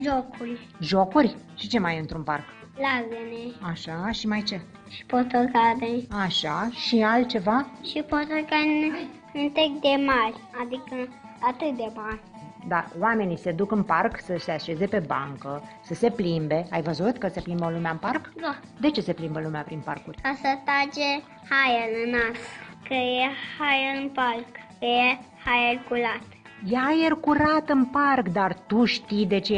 Jocuri. Jocuri? Și ce mai e într-un parc? Lagăne. Așa, și mai ce? Și portocale. Așa, și altceva? Și portocale întreg de mari. Adică atât de mari. Da, oamenii se duc în parc să se așeze pe bancă, să se plimbe. Ai văzut că se plimbă lumea în parc? Da. De ce se plimbă lumea prin parcuri? Ca să tage aer în nas. Că e aer în parc. Că e aer curat. E aer curat în parc, dar tu știi de ce